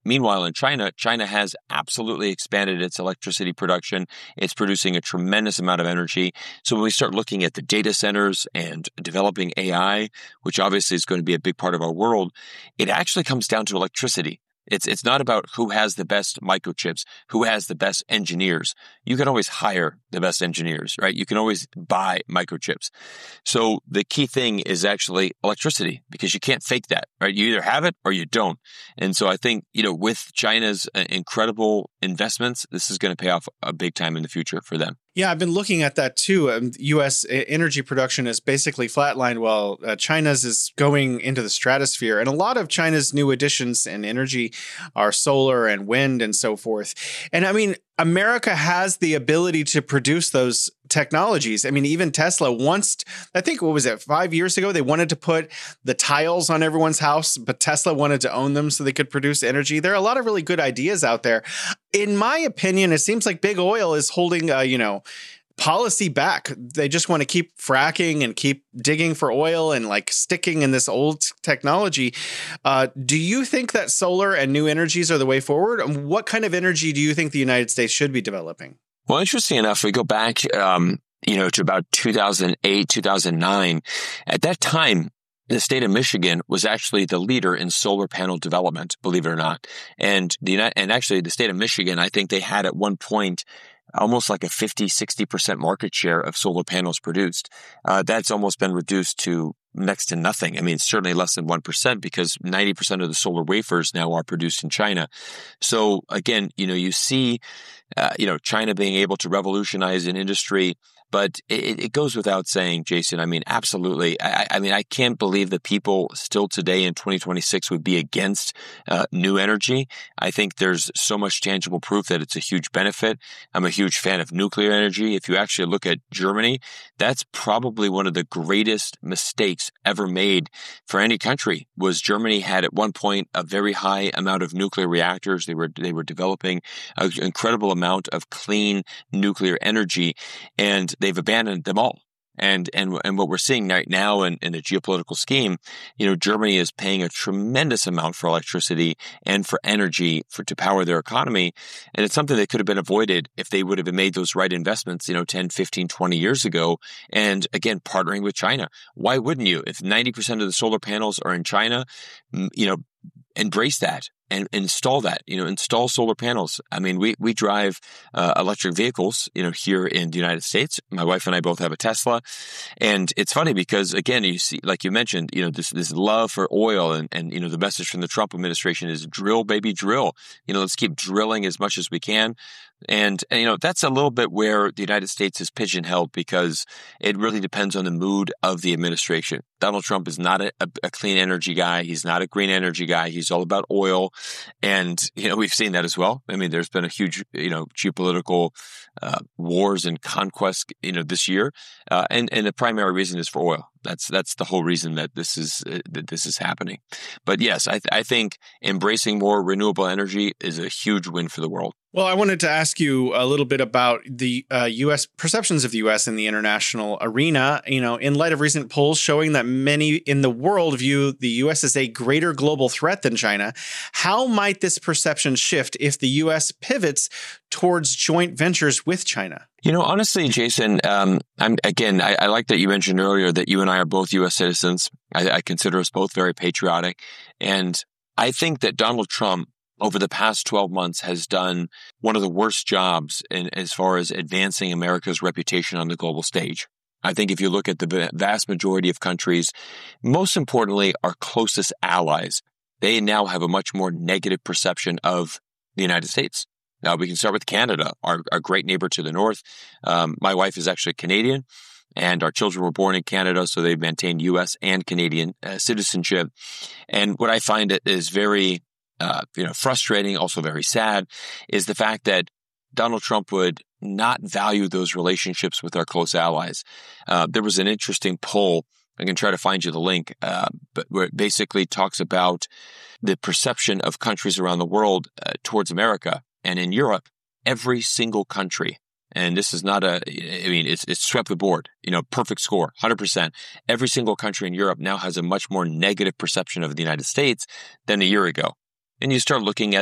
Meanwhile, in China, China has absolutely expanded its electricity production. It's producing a tremendous amount of energy. So when we start looking at the data centers and developing AI, which obviously is going to be a big part of our world, it actually comes down to electricity. It's not about who has the best microchips, who has the best engineers. You can always hire the best engineers, right? You can always buy microchips. So the key thing is actually electricity, because you can't fake that, right? You either have it or you don't. And so I think, with China's incredible investments, this is going to pay off a big time in the future for them. Yeah, I've been looking at that too. U.S. energy production is basically flatlined while China's is going into the stratosphere. And a lot of China's new additions in energy are solar and wind and so forth. And I mean, America has the ability to produce those technologies. I mean, even Tesla once, I think, 5 years ago, they wanted to put the tiles on everyone's house, but Tesla wanted to own them so they could produce energy. There are a lot of really good ideas out there. In my opinion, it seems like big oil is holding, policy back. They just want to keep fracking and keep digging for oil and sticking in this old technology. Do you think that solar and new energies are the way forward? And what kind of energy do you think the United States should be developing? Well, interesting enough, we go back, to about 2008, 2009. At that time, the state of Michigan was actually the leader in solar panel development, believe it or not. And actually the state of Michigan, I think they had at one point almost like a 50-60% market share of solar panels produced. That's almost been reduced to next to nothing. I mean, certainly less than 1%, because 90% of the solar wafers now are produced in China. So again, you see, China being able to revolutionize an industry. But it goes without saying, Jason, I mean, absolutely. I can't believe that people still today in 2026 would be against new energy. I think there's so much tangible proof that it's a huge benefit. I'm a huge fan of nuclear energy. If you actually look at Germany, that's probably one of the greatest mistakes ever made for any country. Was Germany had at one point a very high amount of nuclear reactors. They were developing an incredible amount of clean nuclear energy, and they've abandoned them all. And what we're seeing right now in the geopolitical scheme, Germany is paying a tremendous amount for electricity and for energy to power their economy. And it's something that could have been avoided if they would have made those right investments, 10, 15, 20 years ago. And again, partnering with China. Why wouldn't you? If 90% of the solar panels are in China, embrace that. And install that, install solar panels. I mean, we drive electric vehicles, here in the United States. My wife and I both have a Tesla. And it's funny because, again, you see, like you mentioned, this love for oil and the message from the Trump administration is drill, baby, drill. Let's keep drilling as much as we can. And that's a little bit where the United States is pigeonholed, because it really depends on the mood of the administration. Donald Trump is not a clean energy guy. He's not a green energy guy. He's all about oil. And, we've seen that as well. I mean, there's been a huge, geopolitical wars and conquest, this year. And the primary reason is for oil. That's the whole reason that this is happening. But yes, I think embracing more renewable energy is a huge win for the world. Well, I wanted to ask you a little bit about the U.S. perceptions of the U.S. in the international arena. In light of recent polls showing that many in the world view the U.S. as a greater global threat than China, how might this perception shift if the U.S. pivots towards joint ventures with China? Honestly, Jason, I like that you mentioned earlier that you and I are both U.S. citizens. I consider us both very patriotic. And I think that Donald Trump, over the past 12 months, has done one of the worst jobs as far as advancing America's reputation on the global stage. I think if you look at the vast majority of countries, most importantly, our closest allies, they now have a much more negative perception of the United States. Now, we can start with Canada, our great neighbor to the north. My wife is actually Canadian, and our children were born in Canada, so they've maintained U.S. and Canadian citizenship. And what I find is very frustrating, also very sad, is the fact that Donald Trump would not value those relationships with our close allies. There was an interesting poll. I can try to find you the link, but where it basically talks about the perception of countries around the world towards America. And in Europe, every single country, and this is not it's swept the board, perfect score, 100%. Every single country in Europe now has a much more negative perception of the United States than a year ago. And you start looking at